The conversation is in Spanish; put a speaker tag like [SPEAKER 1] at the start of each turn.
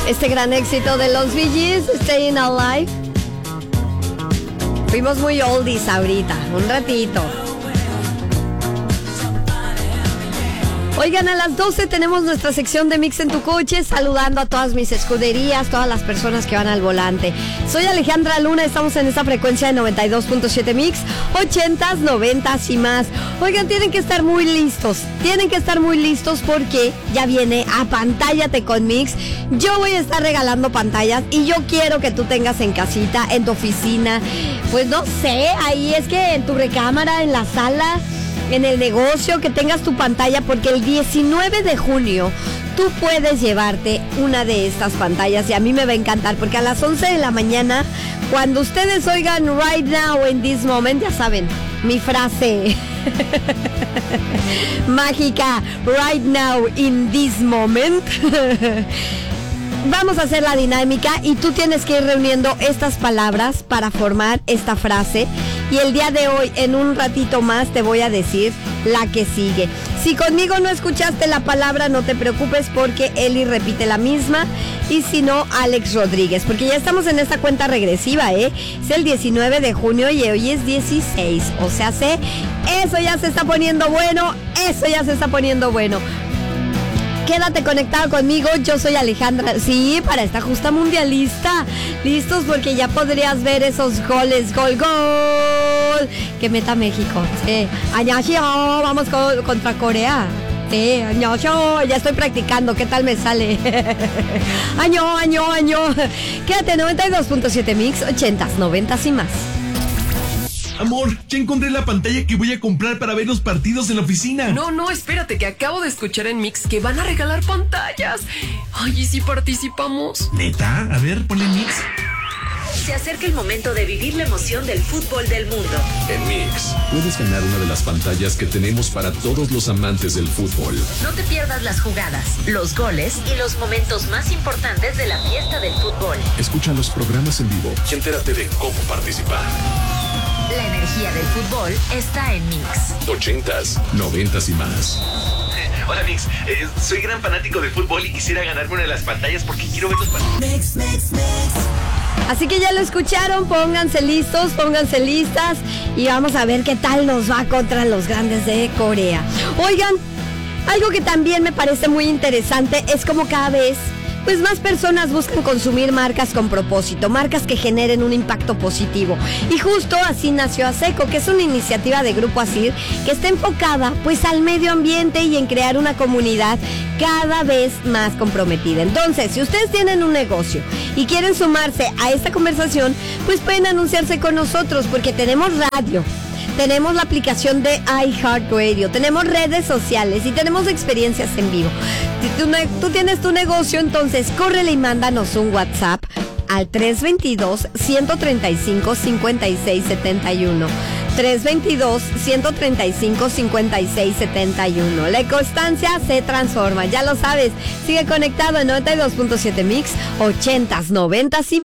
[SPEAKER 1] Este gran éxito de los Bee Gees, Staying Alive. Fuimos muy oldies ahorita, un ratito. Oigan, a las 12 tenemos nuestra sección de Mix en tu coche, saludando a todas mis escuderías, todas las personas que van al volante. Soy Alejandra Luna, estamos en esta frecuencia de 92.7 Mix, 80s, 90s y más. Oigan, tienen que estar muy listos porque ya viene Apantállate con Mix. Yo voy a estar regalando pantallas y yo quiero que tú tengas en casita, en tu oficina, pues no sé, ahí es que en tu recámara, en la sala, en el negocio, que tengas tu pantalla, porque el 19 de junio tú puedes llevarte una de estas pantallas y a mí me va a encantar, porque a las 11 de la mañana, cuando ustedes oigan Right Now in This Moment, ya saben, mi frase mágica, Right Now in This Moment. Vamos a hacer la dinámica y tú tienes que ir reuniendo estas palabras para formar esta frase. Y el día de hoy, en un ratito más, te voy a decir la que sigue. Si conmigo no escuchaste la palabra, no te preocupes porque Eli repite la misma. Y si no, Alex Rodríguez, porque ya estamos en esta cuenta regresiva, ¿eh? Es el 19 de junio y hoy es 16. O sea, eso ya se está poniendo bueno, Quédate conectado conmigo, yo soy Alejandra. Sí, para esta justa mundialista. Listos porque ya podrías ver esos goles. Gol que meta México. Sí. Añasio, vamos contra Corea. Sí, añasio, ya estoy practicando. ¿Qué tal me sale? Año. Quédate 92.7 Mix, 80s, 90s y más.
[SPEAKER 2] Amor, ya encontré la pantalla que voy a comprar para ver los partidos en la oficina.
[SPEAKER 3] No, espérate, que acabo de escuchar en Mix que van a regalar pantallas. Ay, ¿y si participamos?
[SPEAKER 2] ¿Neta? A ver, ponle Mix.
[SPEAKER 4] Se acerca el momento de vivir la emoción del fútbol del mundo.
[SPEAKER 5] En Mix, puedes ganar una de las pantallas que tenemos para todos los amantes del fútbol.
[SPEAKER 4] No te pierdas las jugadas, los goles y los momentos más importantes de la fiesta del fútbol.
[SPEAKER 5] Escucha los programas en vivo y entérate de cómo participar.
[SPEAKER 4] La energía del fútbol está en Mix.
[SPEAKER 5] 80s, 90s y más.
[SPEAKER 2] Hola Mix, soy gran fanático del fútbol y quisiera ganarme una de las pantallas porque quiero ver los partidos.
[SPEAKER 1] Mix. Así que ya lo escucharon, pónganse listos, pónganse listas y vamos a ver qué tal nos va contra los grandes de Corea. Oigan, algo que también me parece muy interesante es como cada vez pues más personas buscan consumir marcas con propósito, marcas que generen un impacto positivo. Y justo así nació Aseco, que es una iniciativa de Grupo Asir que está enfocada pues al medio ambiente y en crear una comunidad cada vez más comprometida. Entonces, si ustedes tienen un negocio y quieren sumarse a esta conversación, pues pueden anunciarse con nosotros porque tenemos radio. Tenemos la aplicación de iHeartRadio, tenemos redes sociales y tenemos experiencias en vivo. Si tú tienes tu negocio, entonces córrele y mándanos un WhatsApp al 322-135-5671. 322-135-5671. La constancia se transforma, ya lo sabes. Sigue conectado en 92.7 Mix, 80s, 90s y